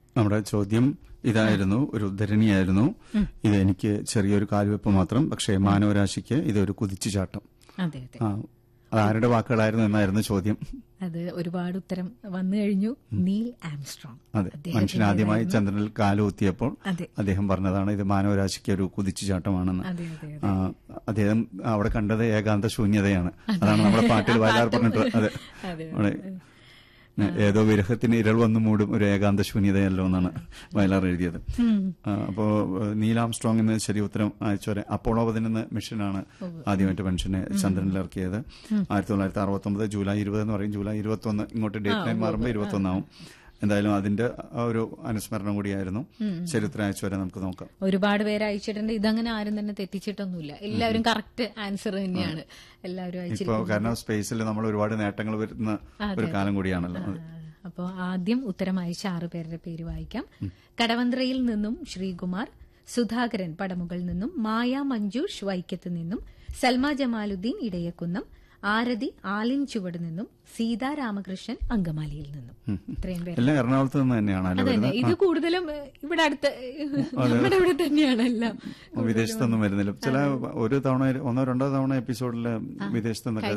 നമ്മുടെ ചോദ്യം ഇതായിരുന്നു, ഒരു ഉദ്ധരണിയായിരുന്നു. ഇത് എനിക്ക് ചെറിയൊരു കാൽവെപ്പ് മാത്രം, പക്ഷേ മാനവരാശിക്ക് ഇതൊരു കുതിച്ചുചാട്ടം. അതെ അതെ. അതാരുടെ വാക്കുകളായിരുന്നു എന്നായിരുന്നു ചോദ്യം. അത് ഒരുപാട് ഉത്തരം വന്നു കഴിഞ്ഞു. Neil Armstrong. അതെ, മനുഷ്യൻ ആദ്യമായി ചന്ദ്രനിൽ കാലുകുത്തിയപ്പോൾ അതെ. അദ്ദേഹം പറഞ്ഞതാണ് ഇത് മാനവരാശിക്ക് ഒരു കുതിച്ചുചാട്ടമാണെന്ന്. അതെ അതെ അദ്ദേഹം അവിടെ കണ്ടത് ഏകാന്ത ശൂന്യതയാണ്. അതാണ് നമ്മുടെ പാട്ടിൽ വയലാർ പറഞ്ഞിട്ട്. അതെ, അവിടെ ഏതോ വിരഹത്തിന് ഇരൾ വന്നു മൂടും ഒരു ഏകാന്ത ശൂന്യതയല്ലോ എന്നാണ് വയലാർ എഴുതിയത്. അപ്പോ നീൽ ആംസ്ട്രോങ്ങിന് ശരി ഉത്തരം അയച്ചവരെ അപ്പോളോ 11 മിഷനാണ് ആദ്യമായിട്ട് മനുഷ്യനെ ചന്ദ്രനിലിറക്കിയത്. 1969 ജൂലൈ 20 എന്ന് പറയും. ജൂലൈ 21 ഇങ്ങോട്ട് ഡേറ്റ് ലൈൻ മാറുമ്പോൾ 21 ആവും. എന്തായാലും അതിന്റെ ഒരു അനുസ്മരണം കൂടിയായിരുന്നു. ചരിത്രം അയച്ചുവരെ നമുക്ക് നോക്കാം. ഒരുപാട് പേര് അയച്ചിട്ടുണ്ട്. ഇതങ്ങനെ ആരും തന്നെ തെറ്റിച്ചിട്ടൊന്നുമില്ല. എല്ലാവരും കറക്റ്റ് ആൻസർ തന്നെയാണ് എല്ലാവരും അയച്ചിരിക്കുന്നത്. ഇപ്പൊ കാരണം സ്പേസിൽ നമ്മൾ ഒരുപാട് നേട്ടങ്ങൾ വരുന്ന ഒരു കാലം കൂടിയാണല്ലോ. അപ്പോൾ ആദ്യം ഉത്തരം അയച്ച 6 പേരുടെ പേര് വായിക്കാം. കടവന്ത്രയിൽ നിന്നും ശ്രീകുമാർ, സുധാകരൻ പടമുകളിൽ നിന്നും, മായ മഞ്ജുഷ് വൈക്കത്ത് നിന്നും, സൽമ ജമാലുദ്ദീൻ ഇടയക്കുന്നം, ആരതി ആലിൻ ചുവട് നിന്നും, സീതാ രാമകൃഷ്ണൻ അങ്കമാലിയിൽ നിന്നും. ഇത്രയും പേര് എല്ലാം എറണാകുളത്ത് നിന്ന് തന്നെയാണ്. അതെ, ഇത് കൂടുതലും ഇവിടെ അടുത്ത് നമ്മുടെ ഇവിടെ തന്നെയാണ് എല്ലാം. വിദേശത്തൊന്നും വരുന്നില്ല. ചില ഒരു തവണ 1-2 തവണ എപ്പിസോഡിൽ വിദേശത്ത്